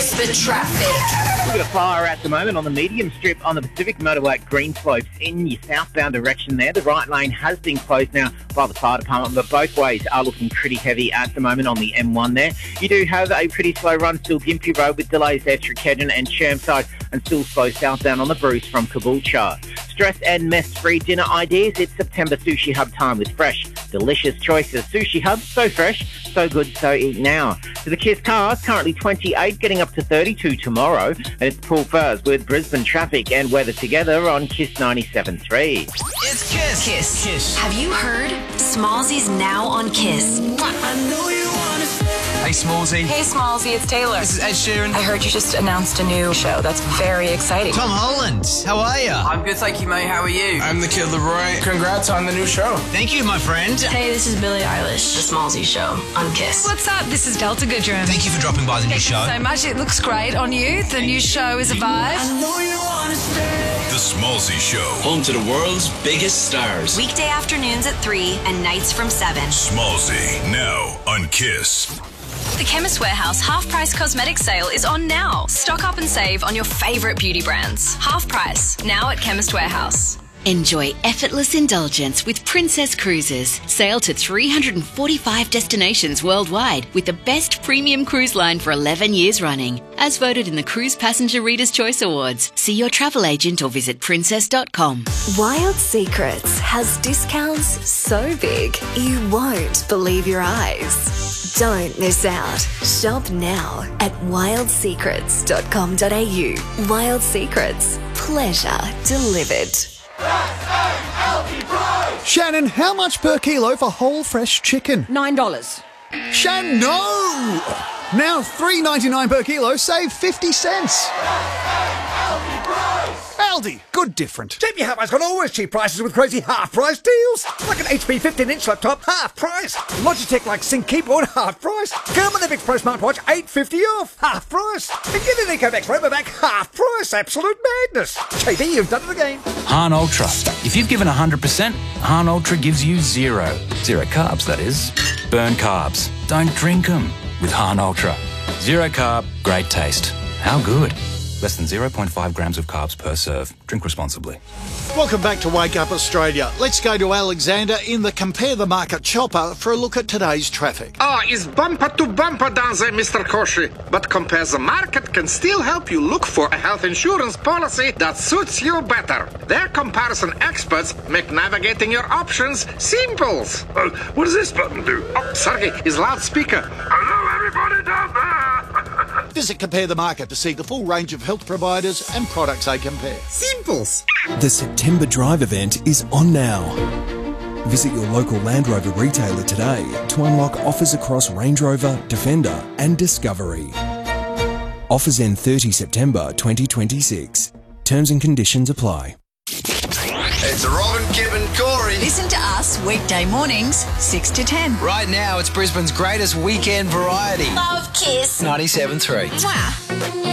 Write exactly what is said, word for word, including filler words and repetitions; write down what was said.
Brisbane traffic. We've got a fire at the moment on the medium strip on the Pacific Motorway at Green Slopes in your southbound direction there. The right lane has been closed now by the fire department, but both ways are looking pretty heavy at the moment on the M one there. You do have a pretty slow run still Gympie Road with delays there through Kedron and Chermside, and still slow southbound on the Bruce from Caboolture. Stress and mess-free dinner ideas. It's September Sushi Hub time with fresh, delicious choices. Sushi Hub, so fresh, so good, so eat now. To the Kiss cars, currently twenty-eight, getting up to thirty-two tomorrow. And it's Paul Furs with Brisbane traffic and weather together on Kiss ninety-seven point three. It's Kiss. Kiss. Kiss. Have you heard? Smallsy's now on Kiss. I know you wanna stay. Hey, Smallsy. Hey, Smallsy, it's Taylor. This is Ed Sheeran. I heard you just announced a new show. That's very exciting. Tom Holland. How are you? I'm good, thank you, mate. How are you? I'm the Kid Leroy. Congrats on the new show. Thank you, my friend. Hey, this is Billie Eilish. The Smallsy Show on Kiss. What's up? This is Delta Goodrum. Thank you for dropping by the new show. So much. It looks great on you. The new show is a vibe. I know you wanna stay. The Smallsy Show. Home to the world's biggest stars. Weekday afternoons at three and nights from seven. Smallsy, now on Kiss. The Chemist Warehouse Half Price Cosmetic Sale is on now. Stock up and save on your favourite beauty brands. Half price, now at Chemist Warehouse. Enjoy effortless indulgence with Princess Cruises. Sail to three hundred forty-five destinations worldwide with the best premium cruise line for eleven years running. As voted in the Cruise Passenger Reader's Choice Awards. See your travel agent or visit princess dot com. Wild Secrets has discounts so big you won't believe your eyes. Don't miss out. Shop now at wild secrets dot com dot a u. Wild Secrets. Pleasure delivered. Shannon, how much per kilo for whole fresh chicken? Nine dollars. Shannon, no! Now three ninety-nine per kilo, save fifty cents. Aldi, good different. J B Hi-Fi's got always cheap prices with crazy half-price deals. Like an H P fifteen inch laptop, half price. Logitech like Sync keyboard, half price. Garmin Epix Pro smartwatch, eight fifty off, half price. And get an Ecomax Robovac, half price. Absolute madness. J B, you've done it again. Hahn Ultra. If you've given one hundred percent, Hahn Ultra gives you zero. Zero carbs, that is. Burn carbs. Don't drink them with Hahn Ultra. Zero carb, great taste. How good? Less than zero point five grams of carbs per serve. Drink responsibly. Welcome back to Wake Up Australia. Let's go to Alexander in the Compare the Market chopper for a look at today's traffic. Ah, oh, it's bumper to bumper down there, Mister Koshi. But Compare the Market can still help you look for a health insurance policy that suits you better. Their comparison experts make navigating your options simple. Uh, what does this button do? Oh, sorry, it's loudspeaker. Hello, everybody down there. Visit Compare the Market to see the full range of health providers and products they compare. Simples. The September Drive event is on now. Visit your local Land Rover retailer today to unlock offers across Range Rover, Defender and Discovery. Offers end thirtieth of September twenty twenty-six. Terms and conditions apply. It's Robin, Kip and Corey. Listen to us weekday mornings, six to ten. Right now, it's Brisbane's greatest weekend variety. Love Kiss. ninety-seven point three. Mwah.